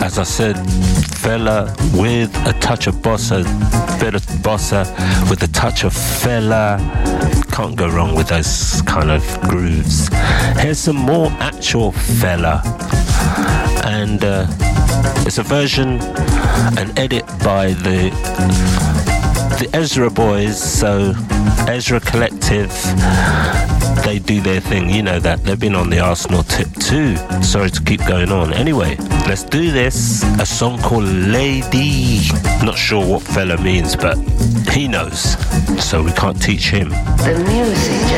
as I said, Fela with a touch of bossa, bit of bossa with a touch of Fela. Can't go wrong with those kind of grooves. Here's some more actual Fela, and it's a version, an edit by the Ezra Boys. So Ezra Collective, they do their thing, you know that. They've been on the Arsenal tip too. Sorry to keep going on. Anyway, let's do this. A song called Lady. Not sure what Fella means, but he knows, so we can't teach him. The music